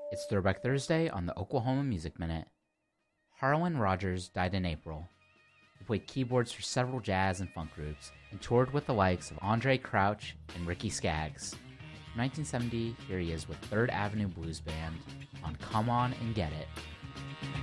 It's Throwback Thursday on the Oklahoma Music Minute. Harlan Rogers died in April. He played keyboards for several jazz and funk groups and toured with the likes of Andre Crouch and Ricky Skaggs. In 1970, here he is with Third Avenue Blues Band on Come On and Get It.